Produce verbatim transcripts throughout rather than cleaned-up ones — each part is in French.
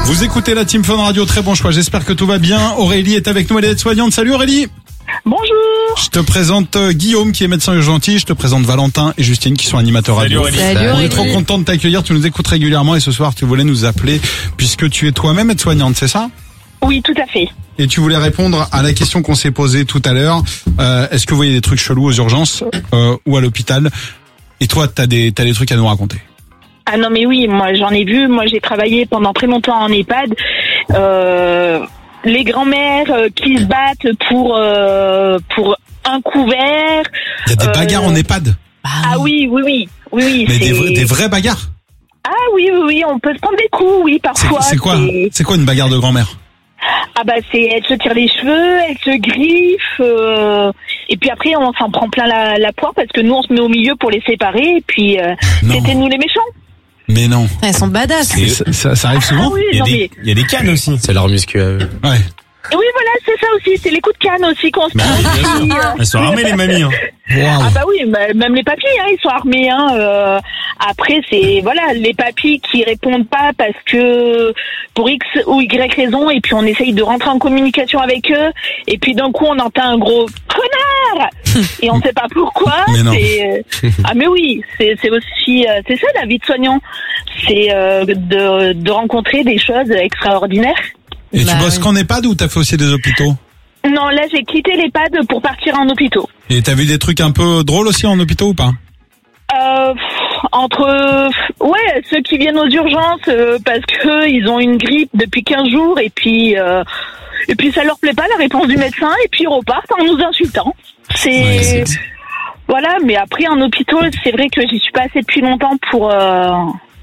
Vous écoutez la Team Fun Radio, très bon choix. J'espère que tout va bien. Aurélie est avec nous, elle est aide-soignante. Salut Aurélie. Bonjour. Je te présente euh, Guillaume qui est médecin urgentiste. Je te présente Valentin et Justine qui sont animateurs radio. Salut, Salut, On Aurélie. est trop content de t'accueillir. Tu nous écoutes régulièrement et ce soir tu voulais nous appeler puisque tu es toi-même aide-soignante, c'est ça? Oui, tout à fait. Et tu voulais répondre à la question qu'on s'est posée tout à l'heure. Euh, est-ce que vous voyez des trucs chelous aux urgences euh, ou à l'hôpital? Et toi, t'as des t'as des trucs à nous raconter? Ah non mais oui, moi j'en ai vu. Moi j'ai travaillé pendant très longtemps en EHPAD. Euh, les grands-mères euh, qui se battent pour euh, pour un couvert. Il y a des Euh, bagarres en EHPAD. Ah oui, oui, oui, oui, oui. Mais c'est... des, vra- des vraies bagarres. Ah oui, oui, oui, on peut se prendre des coups, oui, C'est, parfois. c'est quoi c'est- C'est quoi une bagarre de grand-mère? Ah bah c'est, elle se tire les cheveux, elle se griffe, euh, et puis après on s'en prend plein la, la poire parce que nous on se met au milieu pour les séparer, et puis euh, Non. c'était nous les méchants. Mais non. Elles sont badass. Ça, ça- ça arrive Ah souvent? oui, Il y a non des, mais... il y a des cannes aussi. C'est leur muscu à eux. Ouais. Oui, voilà, c'est ça aussi, c'est les coups de canne aussi qu'on se Bah prend. oui, bien sûr. Puis, euh, Elles sont armées les mamies. Hein. Waouh. Ah bah oui, bah, même les papis, hein, ils sont armés. Hein, euh, après, c'est voilà les papis qui répondent pas parce que pour X ou Y raison, et puis on essaye de rentrer en communication avec eux, et puis d'un coup on entend un gros connard et on sait pas pourquoi. Mais non. C'est, euh, ah mais oui, c'est c'est aussi euh, c'est ça la vie de soignant, c'est euh, de de rencontrer des choses extraordinaires. Et Bah tu bosses oui. qu'en EHPAD ou t'as fait aussi des hôpitaux? Non, là j'ai quitté l'EHPAD pour partir en hôpitaux. Et t'as vu des trucs un peu drôles aussi en hôpitaux ou pas? Euh, pff, entre euh, ouais ceux qui viennent aux urgences euh, parce que ils ont une grippe depuis quinze jours et puis euh, et puis ça leur plaît pas la réponse du médecin et puis ils repartent en nous insultant. C'est, Ouais, c'est- voilà, mais après en hôpitaux c'est vrai que j'y suis pas assez depuis longtemps pour euh,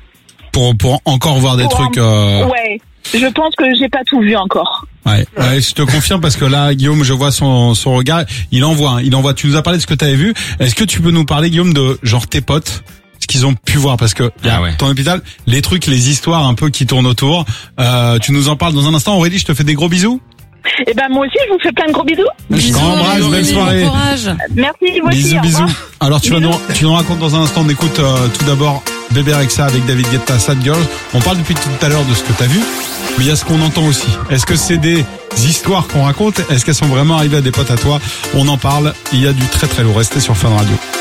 Pour, pour encore voir des pour trucs... en- Euh... ouais, je pense que j'ai pas tout vu encore. Ouais. Ouais, je te confirme parce que là, Guillaume, je vois son, son regard. Il envoie, hein, il envoie. Tu nous as parlé de ce que tu avais vu. Est-ce que tu peux nous parler, Guillaume, de genre tes potes, ce qu'ils ont pu voir? Parce que il y a Ah ouais. ton hôpital, les trucs, les histoires un peu qui tournent autour. Euh, tu nous en parles dans un instant. Aurélie, je te fais des gros bisous. Et ben moi aussi je vous fais plein de gros bisous. Je t'embrasse, Aurélie, belle soirée. bon courage. Merci vous aussi. Bisous, au bisous. revoir. Alors tu vas Bisous. nous, tu nous racontes dans un instant. On écoute euh, tout d'abord Bébé Rexha avec David Guetta, Sad Girls. On parle depuis tout à l'heure de ce que t'as vu, mais il y a ce qu'on entend aussi. Est-ce que c'est des histoires qu'on raconte? Est-ce qu'elles sont vraiment arrivées à des potes à toi? On en parle. Il y a du très très lourd. Restez sur Fun Radio.